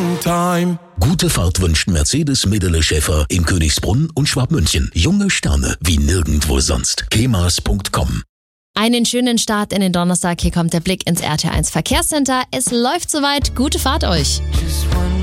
long time. Gute Fahrt wünscht Mercedes Medele Schäfer in Königsbrunn und Schwabmünchen. Junge Sterne wie nirgendwo sonst. kemas.com. Einen schönen Start in den Donnerstag. Hier kommt der Blick ins RT1 Verkehrscenter. Es läuft soweit. Gute Fahrt euch. Just one